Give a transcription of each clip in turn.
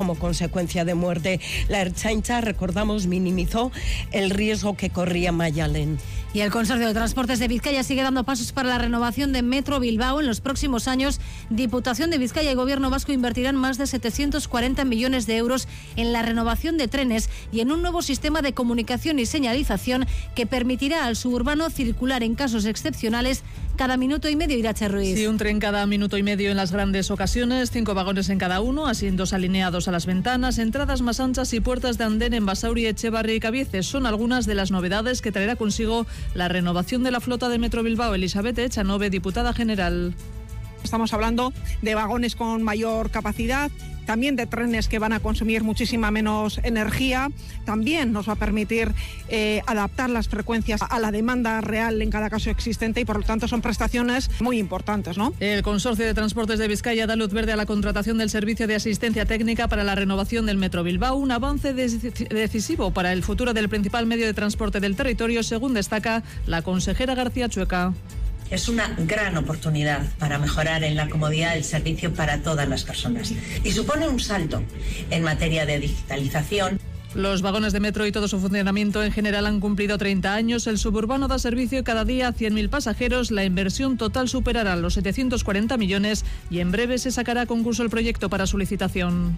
como consecuencia de muerte. La Ertzaintza, recordamos, minimizó el riesgo que corría Mayalen. Y el Consorcio de Transportes de Vizcaya sigue dando pasos para la renovación de Metro Bilbao. En los próximos años, Diputación de Vizcaya y Gobierno vasco invertirán más de 740 millones de euros en la renovación de trenes y en un nuevo sistema de comunicación y señalización que permitirá al suburbano circular en casos excepcionales cada minuto y medio. Irache Ruiz. Sí, un tren cada minuto y medio en las grandes ocasiones, 5 vagones en cada uno, asientos alineados a las ventanas, entradas más anchas y puertas de andén en Basauri, Echevarri y Cabieces. Son algunas de las novedades que traerá consigo la renovación de la flota de Metro Bilbao. Elizabeth Echanove, diputada general. Estamos hablando de vagones con mayor capacidad, también de trenes que van a consumir muchísima menos energía. También nos va a permitir adaptar las frecuencias a la demanda real en cada caso existente y por lo tanto son prestaciones muy importantes, ¿no? El Consorcio de Transportes de Vizcaya da luz verde a la contratación del servicio de asistencia técnica para la renovación del Metro Bilbao, un avance decisivo para el futuro del principal medio de transporte del territorio, según destaca la consejera García Chueca. Es una gran oportunidad para mejorar en la comodidad del servicio para todas las personas y supone un salto en materia de digitalización. Los vagones de metro y todo su funcionamiento en general han cumplido 30 años. El suburbano da servicio cada día a 100.000 pasajeros. La inversión total superará los 740 millones y en breve se sacará a concurso el proyecto para su licitación.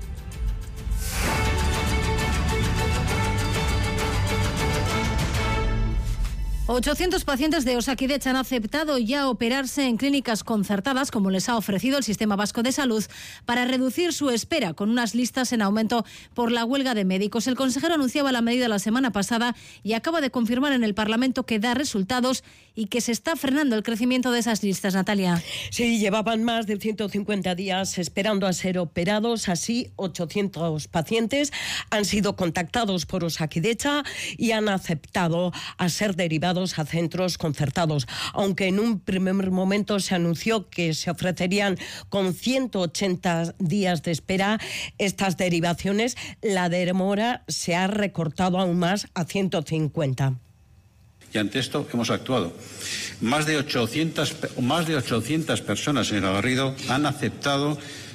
...800 pacientes de Osakidetza han aceptado ya operarse en clínicas concertadas, como les ha ofrecido el Sistema Vasco de Salud, para reducir su espera, con unas listas en aumento por la huelga de médicos. El consejero anunciaba la medida la semana pasada y acaba de confirmar en el Parlamento que da resultados y que se está frenando el crecimiento de esas listas, Natalia. Sí, llevaban más de 150 días esperando a ser operados. Así, 800 pacientes han sido contactados por Osakidetza y han aceptado a ser derivados a centros concertados, aunque en un primer momento se anunció que se ofrecerían con 180 días de espera estas derivaciones. La demora se ha recortado aún más a 150. Y ante esto hemos actuado. Más de 800 personas, señora Garrido, han aceptado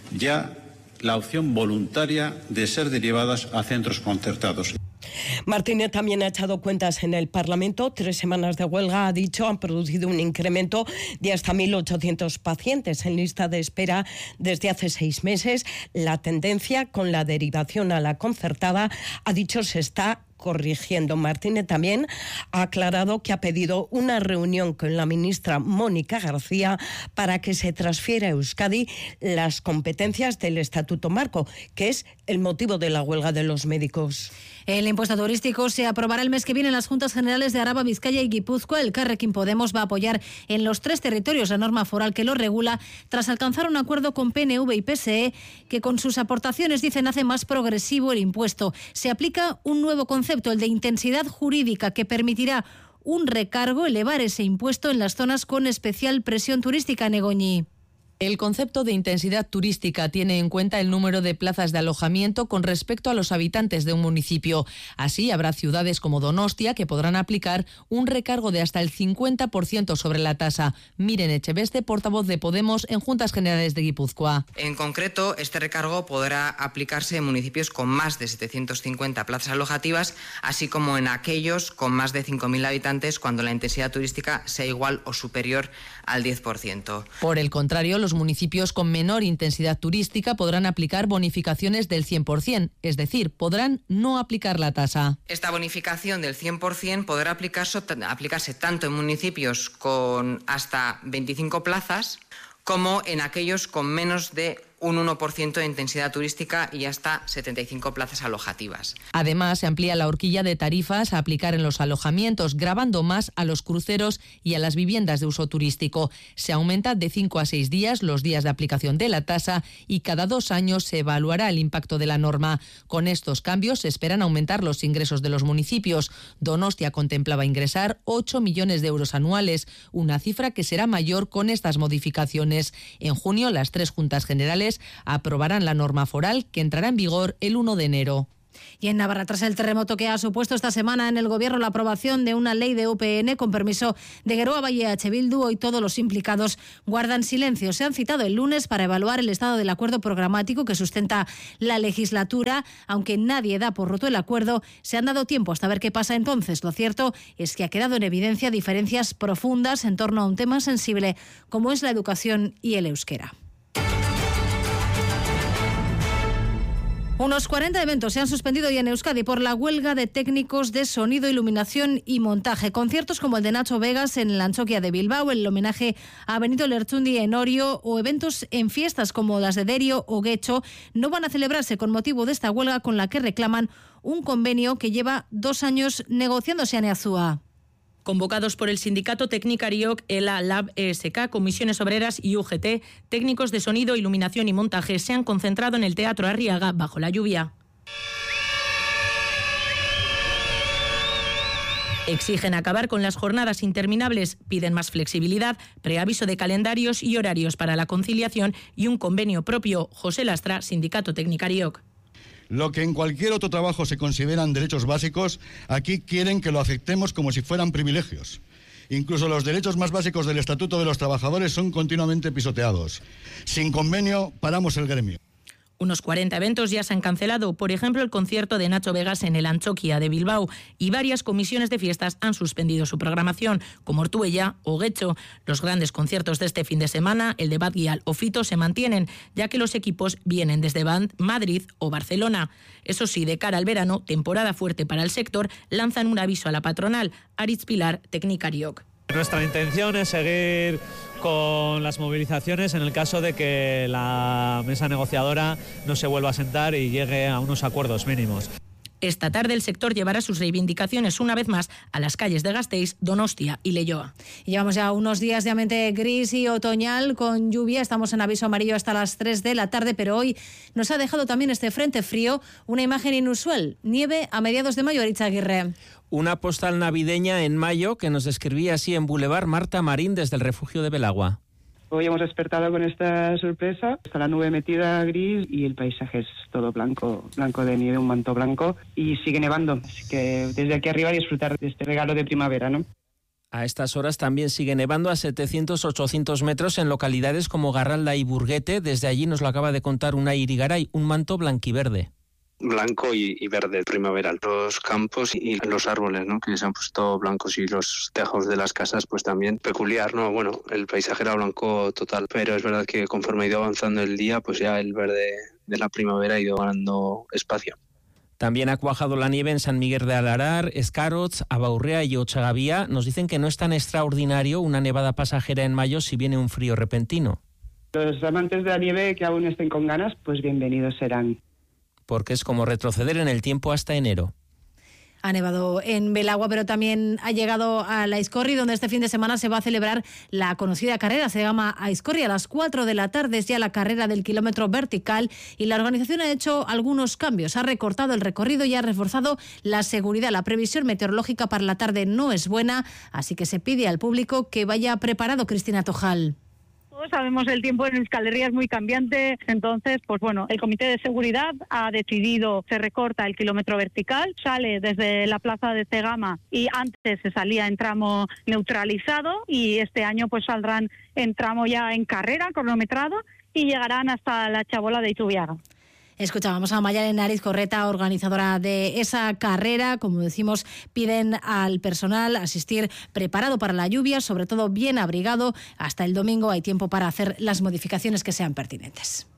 ya la opción voluntaria de ser derivadas a centros concertados. Martínez también ha echado cuentas en el Parlamento. 3 semanas de huelga, ha dicho, han producido un incremento de hasta 1.800 pacientes en lista de espera desde hace 6 meses. La tendencia con la derivación a la concertada, ha dicho, se está corrigiendo. Martínez también ha aclarado que ha pedido una reunión con la ministra Mónica García para que se transfiera a Euskadi las competencias del Estatuto Marco, que es el motivo de la huelga de los médicos. El impuesto turístico se aprobará el mes que viene en las Juntas Generales de Araba, Vizcaya y Guipúzcoa. El Carrequín Podemos va a apoyar en los 3 territorios la norma foral que lo regula, tras alcanzar un acuerdo con PNV y PSE, que con sus aportaciones, dicen, hace más progresivo el impuesto. Se aplica un nuevo concepto, el de intensidad jurídica, que permitirá un recargo, elevar ese impuesto en las zonas con especial presión turística, Negoñi. El concepto de intensidad turística tiene en cuenta el número de plazas de alojamiento con respecto a los habitantes de un municipio. Así, habrá ciudades como Donostia que podrán aplicar un recargo de hasta el 50% sobre la tasa. Miren Echeveste, portavoz de Podemos en Juntas Generales de Guipúzcoa. En concreto, este recargo podrá aplicarse en municipios con más de 750 plazas alojativas, así como en aquellos con más de 5.000 habitantes cuando la intensidad turística sea igual o superior al 10%. Por el contrario, los municipios con menor intensidad turística podrán aplicar bonificaciones del 100%, es decir, podrán no aplicar la tasa. Esta bonificación del 100% podrá aplicarse tanto en municipios con hasta 25 plazas como en aquellos con menos de un 1% de intensidad turística y hasta 75 plazas alojativas. Además, se amplía la horquilla de tarifas a aplicar en los alojamientos, gravando más a los cruceros y a las viviendas de uso turístico. Se aumenta de 5 a 6 días los días de aplicación de la tasa y cada 2 años se evaluará el impacto de la norma. Con estos cambios se esperan aumentar los ingresos de los municipios. Donostia contemplaba ingresar 8 millones de euros anuales, una cifra que será mayor con estas modificaciones. En junio, las 3 juntas generales aprobarán la norma foral que entrará en vigor el 1 de enero. Y en Navarra, tras el terremoto que ha supuesto esta semana en el Gobierno la aprobación de una ley de UPN con permiso de Geroa Valle H. Bildu, hoy todos los implicados guardan silencio. Se han citado el lunes para evaluar el estado del acuerdo programático que sustenta la legislatura. Aunque nadie da por roto el acuerdo, se han dado tiempo hasta ver qué pasa entonces. Lo cierto es que ha quedado en evidencia diferencias profundas en torno a un tema sensible como es la educación y el euskera. Unos 40 eventos se han suspendido hoy en Euskadi por la huelga de técnicos de sonido, iluminación y montaje. Conciertos como el de Nacho Vegas en la Antzoquia de Bilbao, el homenaje a Benito Lertxundi en Orio o eventos en fiestas como las de Derio o Guecho no van a celebrarse con motivo de esta huelga con la que reclaman un convenio que lleva 2 años negociándose a Neazúa. Convocados por el sindicato Teknikariok, ELA, LAB, ESK, Comisiones Obreras y UGT, técnicos de sonido, iluminación y montaje se han concentrado en el Teatro Arriaga bajo la lluvia. Exigen acabar con las jornadas interminables, piden más flexibilidad, preaviso de calendarios y horarios para la conciliación y un convenio propio. José Lastra, sindicato Teknikariok. Lo que en cualquier otro trabajo se consideran derechos básicos, aquí quieren que lo aceptemos como si fueran privilegios. Incluso los derechos más básicos del Estatuto de los Trabajadores son continuamente pisoteados. Sin convenio, paramos el gremio. Unos 40 eventos ya se han cancelado, por ejemplo el concierto de Nacho Vegas en el Antzoquia de Bilbao, y varias comisiones de fiestas han suspendido su programación, como Ortuella o Guecho. Los grandes conciertos de este fin de semana, el de Bad Gyal o Fito, se mantienen, ya que los equipos vienen desde Madrid o Barcelona. Eso sí, de cara al verano, temporada fuerte para el sector, lanzan un aviso a la patronal. Aritz Pilar, Teknikariok. Nuestra intención es seguir con las movilizaciones en el caso de que la mesa negociadora no se vuelva a sentar y llegue a unos acuerdos mínimos. Esta tarde el sector llevará sus reivindicaciones una vez más a las calles de Gasteiz, Donostia y Leioa. Llevamos ya unos días de ambiente gris y otoñal con lluvia. Estamos en aviso amarillo hasta las 3 de la tarde, pero hoy nos ha dejado también este frente frío una imagen inusual. Nieve a mediados de mayo, Aritz Aguirre. Una postal navideña en mayo que nos describía así en Boulevard Marta Marín desde el refugio de Belagua. Hoy hemos despertado con esta sorpresa, está la nube metida gris y el paisaje es todo blanco de nieve, un manto blanco, y sigue nevando, así que desde aquí arriba disfrutar de este regalo de primavera, ¿no? A estas horas también sigue nevando a 700-800 metros en localidades como Garralda y Burguete. Desde allí nos lo acaba de contar Unai Irigaray, un manto blanquiverde. Blanco y verde primaveral. Los campos y los árboles, ¿no?, que se han puesto blancos, y los tejados de las casas pues también peculiar, ¿no? Bueno, el paisaje era blanco total, pero es verdad que conforme ha ido avanzando el día, pues ya el verde de la primavera ha ido ganando espacio. También ha cuajado la nieve en San Miguel de Alarar, Escaroz, Abaurrea y Ochagavía. Nos dicen que no es tan extraordinario una nevada pasajera en mayo si viene un frío repentino. Los amantes de la nieve que aún estén con ganas, pues bienvenidos serán. Porque es como retroceder en el tiempo hasta enero. Ha nevado en Belagua, pero también ha llegado a la Aizkorri, donde este fin de semana se va a celebrar la conocida carrera. Se llama Aizkorri. A las 4 de la tarde es ya la carrera del kilómetro vertical y la organización ha hecho algunos cambios. Ha recortado el recorrido y ha reforzado la seguridad. La previsión meteorológica para la tarde no es buena, así que se pide al público que vaya preparado. Cristina Tojal. Todos sabemos el tiempo en Euskal Herria es muy cambiante, entonces, pues bueno, el Comité de Seguridad ha decidido, se recorta el kilómetro vertical, sale desde la plaza de Cegama y antes se salía en tramo neutralizado y este año pues saldrán en tramo ya en carrera, cronometrado, y llegarán hasta la Chabola de Itubiaga. Escuchábamos a Mayalen Arizcorreta, organizadora de esa carrera. Como decimos, piden al personal asistir preparado para la lluvia, sobre todo bien abrigado. Hasta el domingo hay tiempo para hacer las modificaciones que sean pertinentes.